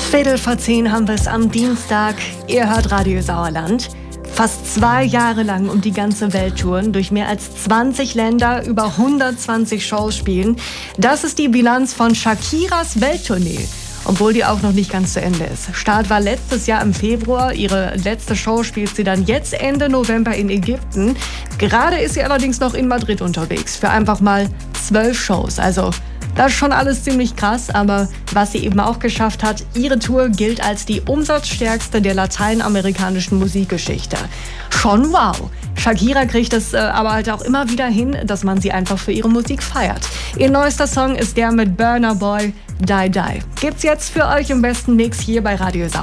10:15 haben wir es am Dienstag. Ihr hört Radio Sauerland. Fast 2 Jahre lang um die ganze Welt touren, durch mehr als 20 Länder, über 120 Shows spielen. Das ist die Bilanz von Shakiras Welttournee. Obwohl die auch noch nicht ganz zu Ende ist. Start war letztes Jahr im Februar. Ihre letzte Show spielt sie dann jetzt Ende November in Ägypten. Gerade ist sie allerdings noch in Madrid unterwegs. Für einfach mal 12 Shows. Also das ist schon alles ziemlich krass. Aber was sie eben auch geschafft hat, ihre Tour gilt als die umsatzstärkste der lateinamerikanischen Musikgeschichte. Schon wow. Shakira kriegt es aber halt auch immer wieder hin, dass man sie einfach für ihre Musik feiert. Ihr neuester Song ist der mit Burna Boy, Die Die. Gibt's jetzt für euch im besten Mix hier bei Radio Sauerland.